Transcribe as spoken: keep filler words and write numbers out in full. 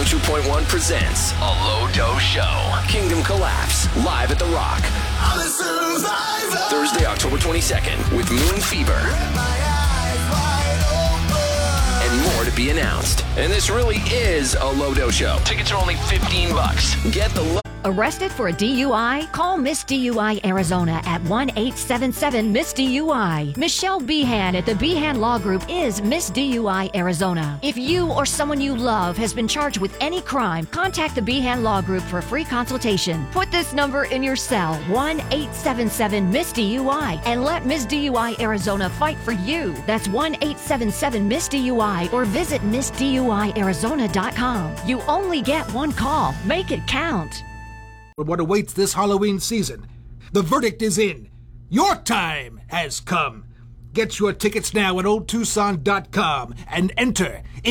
oh two point one presents a Low Dose Show. Kingdom Collapse, live at The Rock. Thursday, October twenty-second, with Moon Fever. And more to be announced. And this really is a Low Dose Show. Tickets are only fifteen bucks. Get the low. Arrested for a D U I? Call Miss D U I Arizona at one eight seven seven Miss D U I. Michelle Behan at the Behan Law Group is Miss D U I Arizona. If you or someone you love has been charged with any crime, contact the Behan Law Group for a free consultation. Put this number in your cell, one eight seven seven Miss D U I, and let Miss D U I Arizona fight for you. That's one eight seven seven Miss D U I, or visit Miss D U I Arizona dot com. You only get one call. Make it count. What awaits this Halloween season. The verdict is in. Your time has come. Get your tickets now at old tucson dot com and enter